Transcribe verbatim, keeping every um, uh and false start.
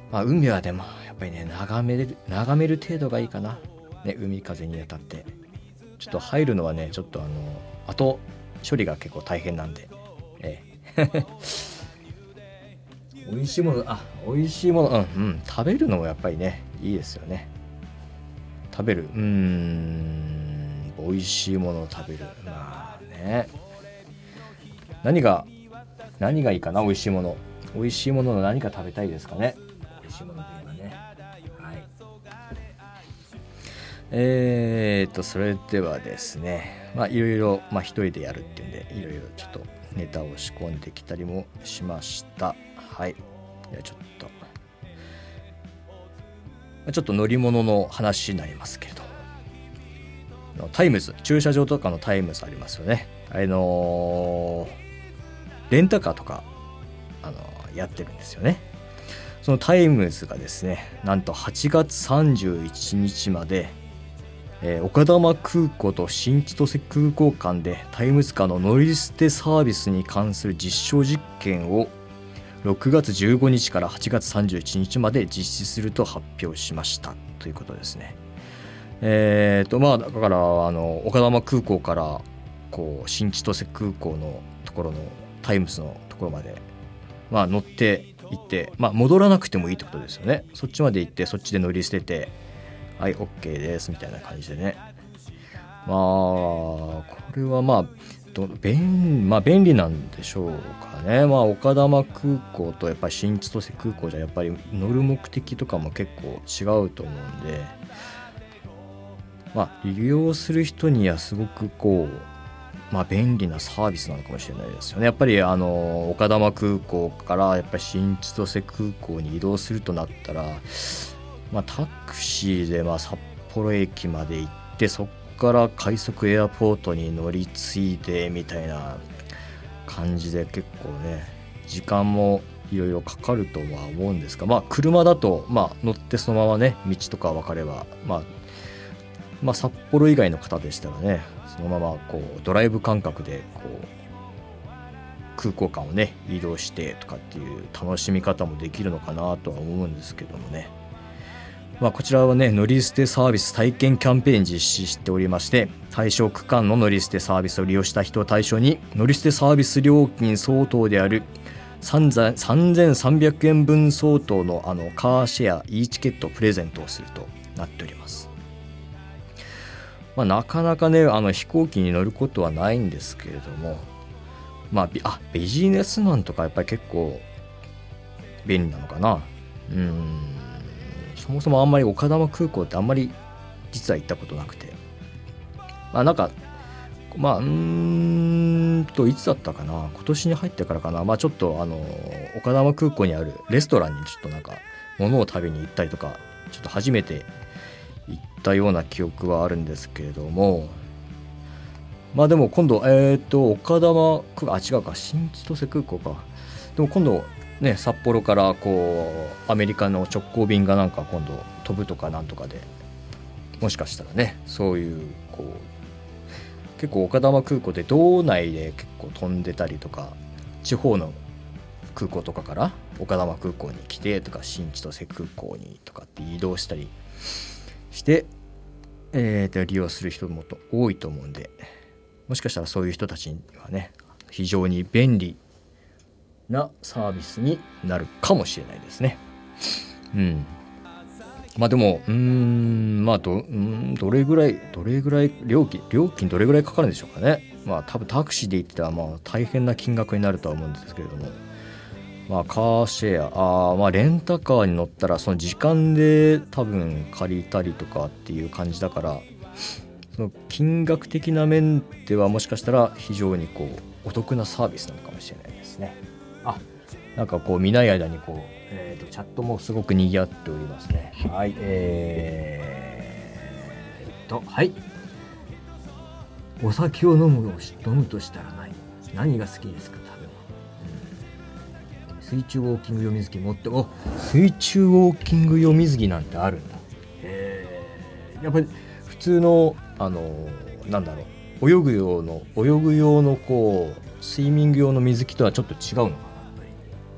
まあ海はでもやっぱりね眺める眺める程度がいいかな、ね、海風に当たってちょっと入るのはねちょっとあの後処理が結構大変なんで、ええ美味しいものあ美味しいものうんうん食べるのもやっぱりねいいですよね。食べるうーん美味しいものを食べるまあね何が何がいいかな。美味しいもの美味しいものの何か食べたいですかね。美味しいものといえばねはいえーとそれではですねまあいろいろまあ一人でやるっていうんでいろいろちょっとネタを仕込んできたりもしました。はいではちょっとちょっと乗り物の話になりますけれどタイムズ駐車場とかのタイムズありますよね。あのー、レンタカーとか、あのー、やってるんですよね。そのタイムズがですねなんとはちがつさんじゅういちにちまで、えー、丘珠空港と新千歳空港間でタイムズカーの乗り捨てサービスに関する実証実験をろくがつじゅうごにちからはちがつさんじゅういちにちまで実施すると発表しましたということですね。えーとまあだからあの丘珠空港からこう新千歳空港のところのタイムズのところまでまあ乗って行ってまあ戻らなくてもいいってことですよね。そっちまで行ってそっちで乗り捨ててはい OK ですみたいな感じでね。まあこれはまあ便, まあ便利なんでしょうかね。まあ丘珠空港とやっぱり新千歳空港じゃやっぱり乗る目的とかも結構違うと思うんでまあ利用する人にはすごくこうまあ便利なサービスなのかもしれないですよね。やっぱりあの丘珠空港からやっぱり新千歳空港に移動するとなったらまあタクシーでまあ札幌駅まで行ってそっから快速エアポートに乗り継いでみたいな感じで結構ね時間もいろいろかかるとは思うんですがまあ車だとまあ乗ってそのままね道とか分かればまあまあ札幌以外の方でしたらねそのままこうドライブ感覚でこう空港間をね移動してとかっていう楽しみ方もできるのかなとは思うんですけどもね。まあ、こちらはね乗り捨てサービス体験キャンペーン実施しておりまして対象区間の乗り捨てサービスを利用した人を対象に乗り捨てサービス料金相当であるさんぜんさんびゃくえんぶん相当のあのカーシェア e チケットをプレゼントをするとなっております。まあ、なかなかねあの飛行機に乗ることはないんですけれどもまあ、ビ, あビジネスマンとかやっぱり結構便利なのかな。うーんそもそもあんまり丘珠空港ってあんまり実は行ったことなくてまあなんかまあうーんといつだったかな今年に入ってからかなまあちょっとあの丘珠空港にあるレストランにちょっとなんか物を食べに行ったりとかちょっと初めて行ったような記憶はあるんですけれどもまあでも今度えっと丘珠空あ違うか新千歳空港かでも今度ね、札幌からこうアメリカの直行便がなんか今度飛ぶとかなんとかでもしかしたらねそういうこう結構丘珠空港で道内で結構飛んでたりとか地方の空港とかから丘珠空港に来てとか新千歳空港にとかって移動したりして、えー、利用する人も多いと思うんでもしかしたらそういう人たちにはね非常に便利なサービスになるかもしれないですね。うん。まあでもうーんまあ ど, うんどれぐらいどれぐらい料金料金どれぐらいかかるんでしょうかね。まあ多分タクシーで行ってたらまあ大変な金額になるとは思うんですけれども、まあカーシェアあまあレンタカーに乗ったらその時間で多分借りたりとかっていう感じだからその金額的な面ではもしかしたら非常にこうお得なサービスなのかもしれないですね。あ、なんかこう見ない間にこう、えーと、チャットもすごく賑わっておりますね。はい、えーと、はい。お酒を飲む飲むとしたら何何が好きですか食べ物、うん、水中ウォーキング読み好き持ってお水中ウォーキング読み好きなんてあるんだ。へーやっぱり普通のあのなんだろう泳ぐ用の泳ぐ用のこうスイミング用の水着とはちょっと違うのか